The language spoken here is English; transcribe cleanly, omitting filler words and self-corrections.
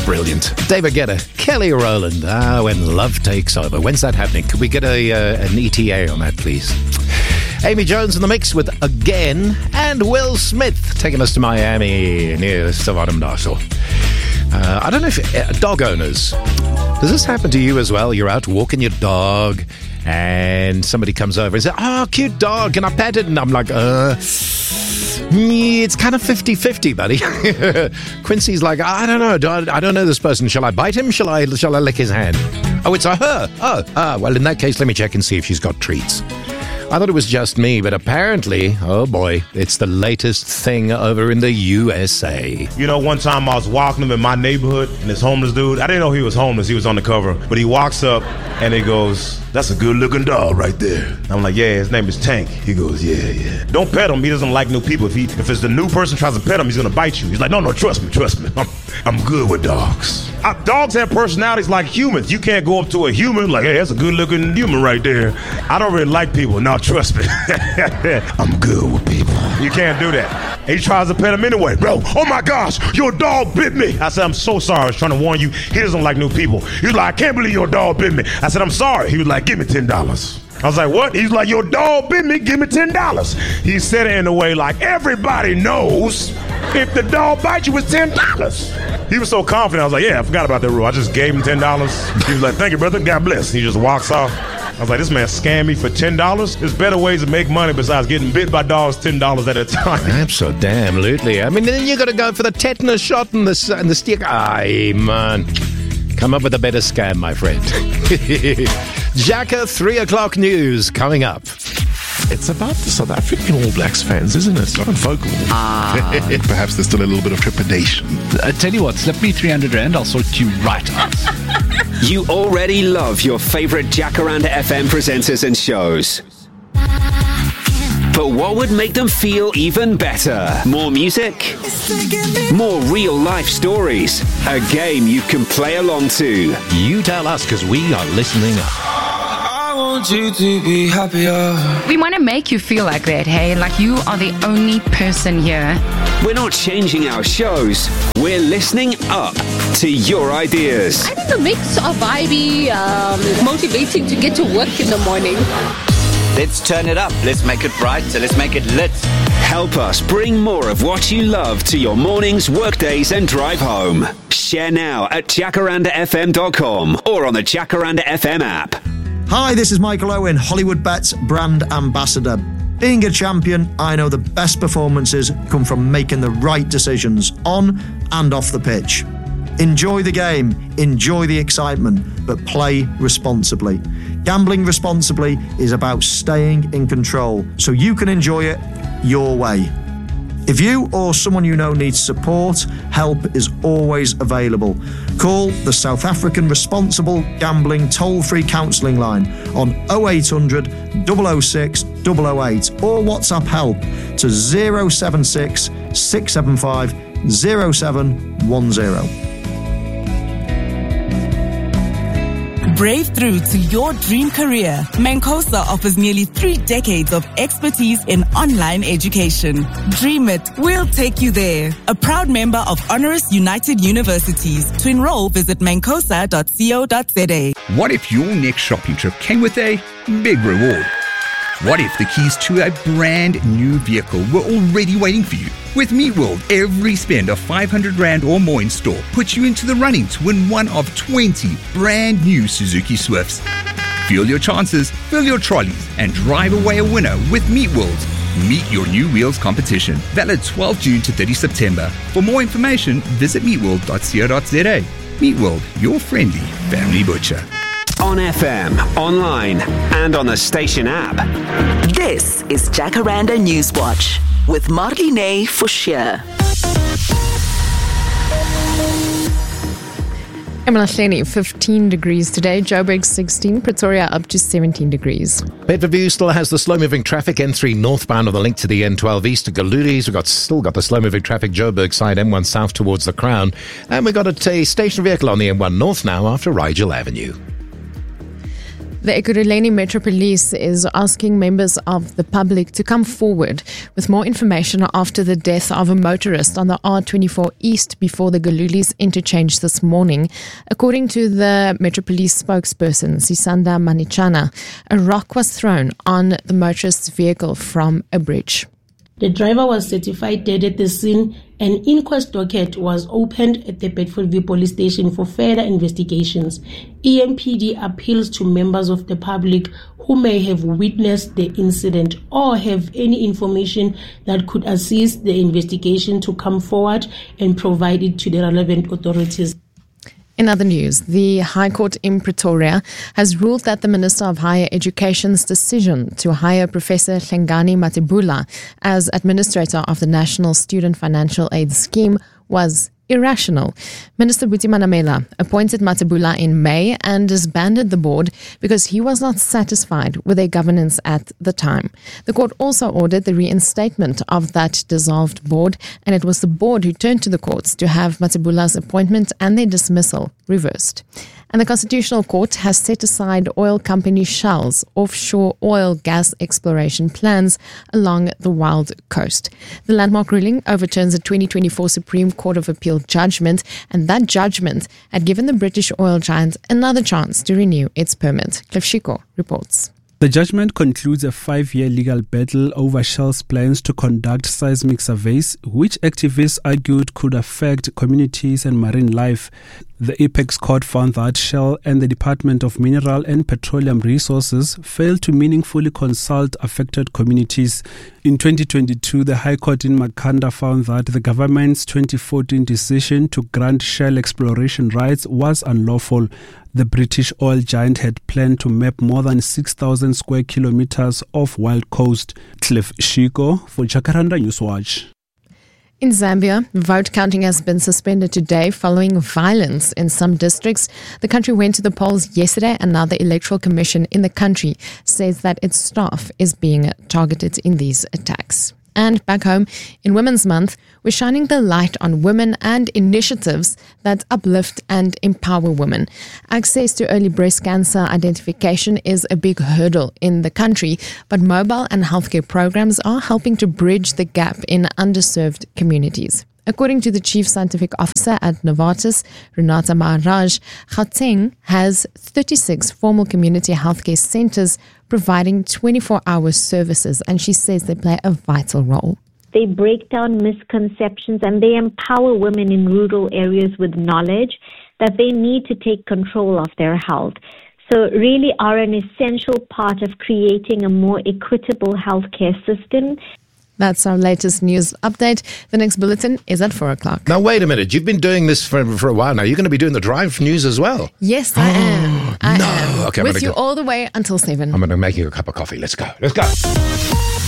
Brilliant. David Guetta, Kelly Rowland. When love takes over. When's that happening? Could we get an ETA on that, please? Amy Jones in the mix with Again, and Will Smith taking us to Miami near Savannah Marshall. I don't know if dog owners, does this happen to you as well? You're out walking your dog and somebody comes over and says, "Oh, cute dog, can I pet it?" And I'm like, it's kind of 50-50, buddy. Quincy's like, I don't know. I don't know this person. Shall I bite him? Shall I lick his hand? Oh, it's a her. Well, in that case, let me check and see if she's got treats. I thought it was just me, but apparently, oh boy, it's the latest thing over in the USA. You know, one time I was walking him in my neighborhood, and this homeless dude, I didn't know he was homeless, he was on the cover, but he walks up and he goes, "That's a good-looking dog right there." I'm like, "Yeah, his name is Tank." He goes, yeah. Don't pet him, he doesn't like new people. If it's the new person tries to pet him, he's gonna bite you. He's like, no, trust me. I'm good with dogs. Dogs have personalities like humans. You can't go up to a human like, "Hey, that's a good-looking human right there." I don't really like people. No, trust me. I'm good with people. You can't do that. He tries to pet him anyway. "Bro, oh my gosh, your dog bit me." I said, "I'm so sorry. I was trying to warn you. He doesn't like new people." He was like, "I can't believe your dog bit me." I said, "I'm sorry." He was like, "Give me $10. I was like, "What?" He's like, "Your dog bit me, give me $10. He said it in a way like everybody knows if the dog bites you, it's $10. He was so confident. I was like, "Yeah, I forgot about that rule." I just gave him $10. He was like, "Thank you, brother. God bless." He just walks off. I was like, this man scammed me for $10. There's better ways to make money besides getting bit by dogs $10 at a time. Absolutely. I mean, then you got to go for the tetanus shot and the stick. Aye, man. Come up with a better scam, my friend. Jacka 3 o'clock news coming up. It's about the South African All Blacks fans, isn't it? Not vocal. Perhaps there's still a little bit of trepidation. I tell you what, slip me 300 Rand, I'll sort you right out. You already love your favorite Jacaranda FM presenters and shows. But what would make them feel even better? More music? More real-life stories? A game you can play along to? You tell us, because we are listening up. I want you to be happier. We want to make you feel like that, hey? Like you are the only person here. We're not changing our shows. We're listening up to your ideas. I think the mix of vibey, motivating to get to work in the morning. Let's turn it up. Let's make it bright. So let's make it lit. Help us bring more of what you love to your mornings, workdays, and drive home. Share now at jacarandafm.com or on the Jacaranda FM app. Hi, this is Michael Owen, Hollywood Bets brand ambassador. Being a champion, I know the best performances come from making the right decisions on and off the pitch. Enjoy the game, enjoy the excitement, but play responsibly. Gambling responsibly is about staying in control so you can enjoy it your way. If you or someone you know needs support, help is always available. Call the South African Responsible Gambling Toll-Free Counselling line on 0800 006 008 or WhatsApp help to 076 675 0710. Brave through to your dream career. Mancosa offers nearly 3 decades of expertise in online education. Dream it, we'll take you there. A proud member of Honoris United Universities. To enroll, visit mancosa.co.za. What if your next shopping trip came with a big reward? What if the keys to a brand new vehicle were already waiting for you? With Meatworld, every spend of 500 Rand or more in store puts you into the running to win one of 20 brand new Suzuki Swifts. Fuel your chances, fill your trolleys, and drive away a winner with Meatworld. Meet your new wheels competition. Valid 12 June to 30 September. For more information, visit meatworld.co.za. Meatworld, your friendly family butcher. On FM, online, and on the station app. This is Jacaranda Newswatch with Marlene Forshire. Emalahleni, 15 degrees today. Joburg, 16. Pretoria, up to 17 degrees. Bedfordview still has the slow-moving traffic. N3 northbound on the link to the N12 east to Galudi's. We've still got the slow-moving traffic Joburg side, M1 south towards the Crown. And we've got a station vehicle on the M1 north now after Rigel Avenue. The Ekurhuleni Metro Police is asking members of the public to come forward with more information after the death of a motorist on the R24 East before the Galulis interchange this morning. According to the Metro Police spokesperson, Sisanda Manichana, a rock was thrown on the motorist's vehicle from a bridge. The driver was certified dead at the scene. An inquest docket was opened at the Bedfordview police station for further investigations. EMPD appeals to members of the public who may have witnessed the incident or have any information that could assist the investigation to come forward and provide it to the relevant authorities. In other news, the High Court in Pretoria has ruled that the Minister of Higher Education's decision to hire Professor Hlengani Mathebula as administrator of the National Student Financial Aid Scheme was irrational. Minister Buti Manamela appointed Mathebula in May and disbanded the board because he was not satisfied with their governance at the time. The court also ordered the reinstatement of that dissolved board, and it was the board who turned to the courts to have Mathebula's appointment and their dismissal reversed. And the Constitutional Court has set aside oil company Shell's offshore oil gas exploration plans along the Wild Coast. The landmark ruling overturns a 2024 Supreme Court of Appeal judgment, and that judgment had given the British oil giant another chance to renew its permit. Cliff Shiko reports. The judgment concludes a 5-year legal battle over Shell's plans to conduct seismic surveys, which activists argued could affect communities and marine life. The Apex Court found that Shell and the Department of Mineral and Petroleum Resources failed to meaningfully consult affected communities. In 2022, the High Court in Makhanda found that the government's 2014 decision to grant Shell exploration rights was unlawful. The British oil giant had planned to map more than 6,000 square kilometers of wild coast. Cliff Shiko for Jacaranda Newswatch. In Zambia, vote counting has been suspended today following violence in some districts. The country went to the polls yesterday, and now the Electoral Commission in the country says that its staff is being targeted in these attacks. And back home, in Women's Month, we're shining the light on women and initiatives that uplift and empower women. Access to early breast cancer identification is a big hurdle in the country, but mobile and healthcare programs are helping to bridge the gap in underserved communities. According to the Chief Scientific Officer at Novartis, Renata Maharaj, Gauteng has 36 formal community healthcare centers providing 24-hour services, and she says they play a vital role. They break down misconceptions and they empower women in rural areas with knowledge that they need to take control of their health. So really are an essential part of creating a more equitable healthcare system. That's our latest news update. The next bulletin is at 4 o'clock. Now, wait a minute. You've been doing this for a while now. You're going to be doing the drive news as well? Yes, I am. I am. Okay, with you all the way until 7. I'm going to make you a cup of coffee. Let's go.